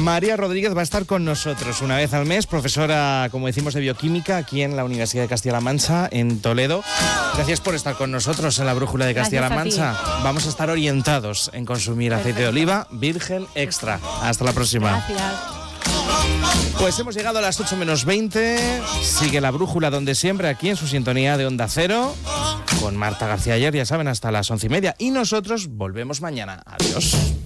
María Rodríguez va a estar con nosotros una vez al mes, profesora, como decimos, de bioquímica aquí en la Universidad de Castilla-La Mancha, en Toledo. Gracias por estar con nosotros en la Brújula de Castilla-La Mancha. Vamos a estar orientados en consumir aceite de oliva virgen extra. Hasta la próxima. Gracias. Pues hemos llegado a las 8 menos 20. Sigue la Brújula donde siempre, aquí en su sintonía de Onda Cero, con Marta García Ayer, ya saben, hasta las 11:30. Y nosotros volvemos mañana. Adiós.